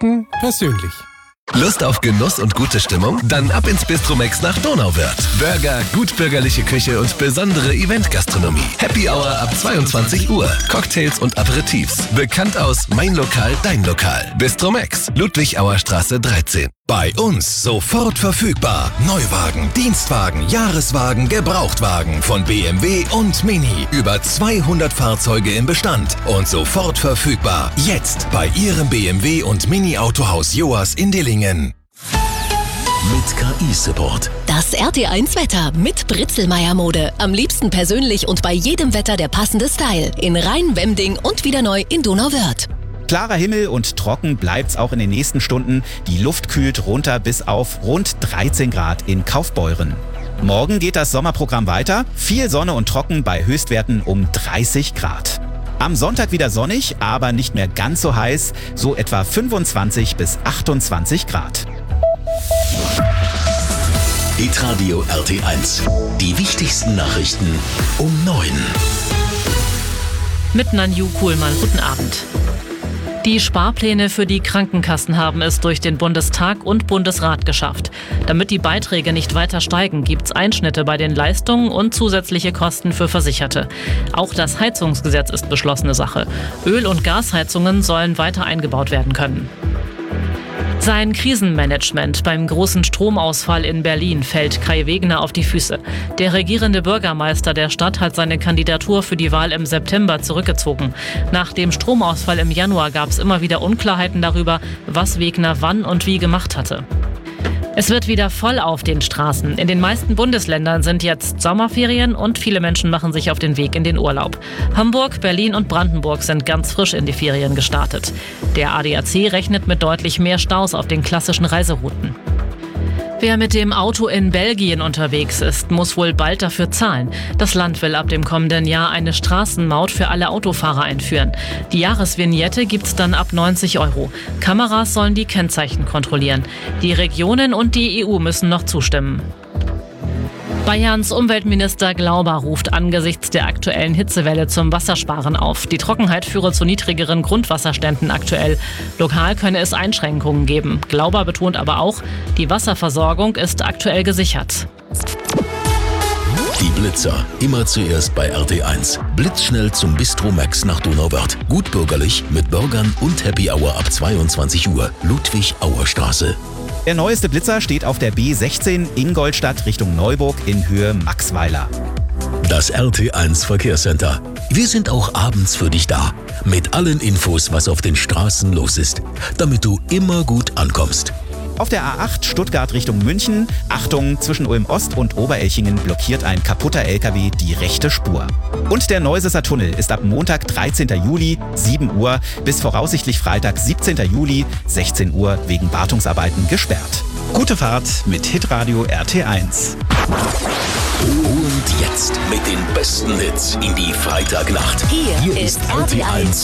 Trocken persönlich. Lust auf Genuss und gute Stimmung? Dann ab ins Bistromex nach Donauwörth. Burger, gutbürgerliche Küche und besondere Eventgastronomie. Happy Hour ab 22 Uhr. Cocktails und Aperitifs. Bekannt aus Mein Lokal, Dein Lokal. Bistromex, Ludwigauer Straße 13. Bei uns sofort verfügbar. Neuwagen, Dienstwagen, Jahreswagen, Gebrauchtwagen von BMW und Mini. Über 200 Fahrzeuge im Bestand und sofort verfügbar. Jetzt bei Ihrem BMW und Mini-Autohaus Joas in Dillingen. Mit KI-Support. Das RT1-Wetter mit Britzelmeier Mode. Am liebsten persönlich und bei jedem Wetter der passende Style. In Rhein-Wemding und wieder neu in Donauwörth. Klarer Himmel und trocken bleibt's auch in den nächsten Stunden. Die Luft kühlt runter bis auf rund 13 Grad in Kaufbeuren. Morgen geht das Sommerprogramm weiter. Viel Sonne und trocken bei Höchstwerten um 30 Grad. Am Sonntag wieder sonnig, aber nicht mehr ganz so heiß, so etwa 25 bis 28 Grad. Hitradio RT1. Die wichtigsten Nachrichten um 9. Mit Nanju Kuhlmann. Guten Abend. Die Sparpläne für die Krankenkassen haben es durch den Bundestag und Bundesrat geschafft. Damit die Beiträge nicht weiter steigen, gibt es Einschnitte bei den Leistungen und zusätzliche Kosten für Versicherte. Auch das Heizungsgesetz ist beschlossene Sache. Öl- und Gasheizungen sollen weiter eingebaut werden können. Sein Krisenmanagement beim großen Stromausfall in Berlin fällt Kai Wegener auf die Füße. Der regierende Bürgermeister der Stadt hat seine Kandidatur für die Wahl im September zurückgezogen. Nach dem Stromausfall im Januar gab es immer wieder Unklarheiten darüber, was Wegener wann und wie gemacht hatte. Es wird wieder voll auf den Straßen. In den meisten Bundesländern sind jetzt Sommerferien und viele Menschen machen sich auf den Weg in den Urlaub. Hamburg, Berlin und Brandenburg sind ganz frisch in die Ferien gestartet. Der ADAC rechnet mit deutlich mehr Staus auf den klassischen Reiserouten. Wer mit dem Auto in Belgien unterwegs ist, muss wohl bald dafür zahlen. Das Land will ab dem kommenden Jahr eine Straßenmaut für alle Autofahrer einführen. Die Jahresvignette gibt's dann ab 90 €. Kameras sollen die Kennzeichen kontrollieren. Die Regionen und die EU müssen noch zustimmen. Bayerns Umweltminister Glauber ruft angesichts der aktuellen Hitzewelle zum Wassersparen auf. Die Trockenheit führe zu niedrigeren Grundwasserständen aktuell. Lokal könne es Einschränkungen geben. Glauber betont aber auch, die Wasserversorgung ist aktuell gesichert. Die Blitzer. Immer zuerst bei RT1. Blitzschnell zum Bistromex nach Donauwörth. Gutbürgerlich mit Burgern und Happy Hour ab 22 Uhr. Ludwigauer Straße. Der neueste Blitzer steht auf der B16 Ingolstadt Richtung Neuburg in Höhe Maxweiler. Das RT1 Verkehrscenter. Wir sind auch abends für dich da. Mit allen Infos, was auf den Straßen los ist. Damit du immer gut ankommst. Auf der A8 Stuttgart Richtung München, Achtung, zwischen Ulm-Ost und Oberelchingen blockiert ein kaputter LKW die rechte Spur. Und der Neusesser Tunnel ist ab Montag 13. Juli 7 Uhr bis voraussichtlich Freitag 17. Juli 16 Uhr wegen Wartungsarbeiten gesperrt. Gute Fahrt mit Hitradio RT1. Und jetzt mit den besten Hits in die Freitagnacht. Hier ist RT1